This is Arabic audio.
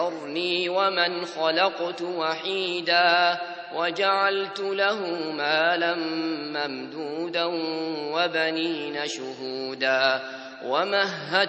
ذرني ومن خلقت وحيدا وجعلت له مالا ممدودا وبنين شهودا ومهدت